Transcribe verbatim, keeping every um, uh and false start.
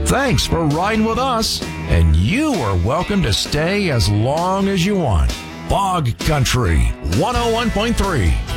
Thanks for riding with us, and you are welcome to stay as long as you want. Fog Country one oh one point three.